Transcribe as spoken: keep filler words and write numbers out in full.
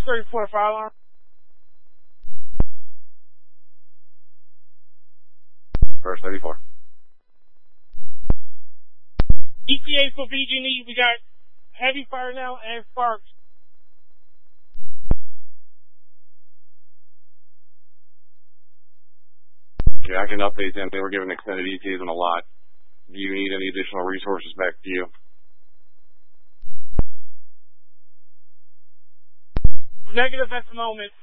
thirty-four fire alarm. First thirty-four. E T A for B G and E, we got heavy fire now and sparks. Okay, I can update them. They were given extended E Ts on a lot. Do you need any additional resources back to you? Negative at the moment.